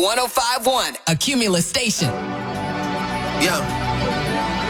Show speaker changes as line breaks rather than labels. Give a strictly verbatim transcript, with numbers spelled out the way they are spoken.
one oh five point one, a Cumulus station.
Yeah.